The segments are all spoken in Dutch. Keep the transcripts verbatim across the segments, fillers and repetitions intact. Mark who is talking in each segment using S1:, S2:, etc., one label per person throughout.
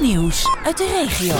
S1: Nieuws uit de regio.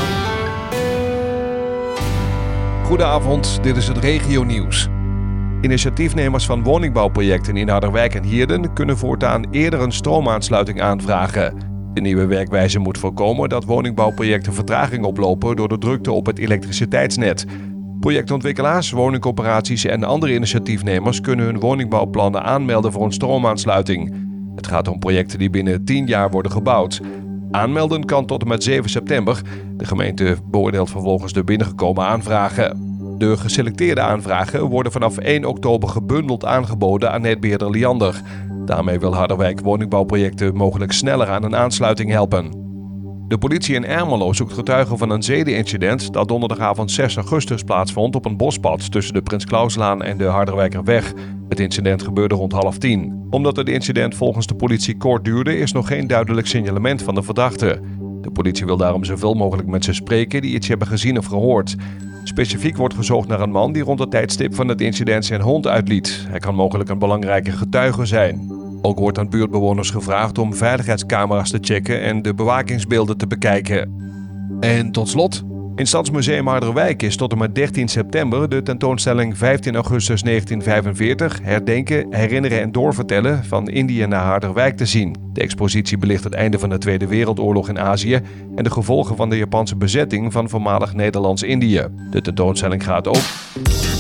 S2: Goedenavond, dit is het Regionieuws. Initiatiefnemers van woningbouwprojecten in Harderwijk en Hierden kunnen voortaan eerder een stroomaansluiting aanvragen. De nieuwe werkwijze moet voorkomen dat woningbouwprojecten vertraging oplopen door de drukte op het elektriciteitsnet. Projectontwikkelaars, woningcorporaties en andere initiatiefnemers kunnen hun woningbouwplannen aanmelden voor een stroomaansluiting. Het gaat om projecten die binnen tien jaar worden gebouwd. Aanmelden kan tot en met zeven september. De gemeente beoordeelt vervolgens de binnengekomen aanvragen. De geselecteerde aanvragen worden vanaf één oktober gebundeld aangeboden aan netbeheerder Liander. Daarmee wil Harderwijk woningbouwprojecten mogelijk sneller aan een aansluiting helpen. De politie in Ermelo zoekt getuigen van een zedenincident dat donderdagavond zes augustus plaatsvond op een bospad tussen de Prins Clauslaan en de Harderwijkerweg. Het incident gebeurde rond half tien. Omdat het incident volgens de politie kort duurde, is nog geen duidelijk signalement van de verdachte. De politie wil daarom zoveel mogelijk mensen spreken die iets hebben gezien of gehoord. Specifiek wordt gezocht naar een man die rond het tijdstip van het incident zijn hond uitliet. Hij kan mogelijk een belangrijke getuige zijn. Ook wordt aan buurtbewoners gevraagd om veiligheidscamera's te checken en de bewakingsbeelden te bekijken. En tot slot, in Stadsmuseum Harderwijk is tot en met dertien september de tentoonstelling vijftien augustus negentien vijfenveertig herdenken, herinneren en doorvertellen van Indië naar Harderwijk te zien. De expositie belicht het einde van de Tweede Wereldoorlog in Azië en de gevolgen van de Japanse bezetting van voormalig Nederlands-Indië. De tentoonstelling gaat ook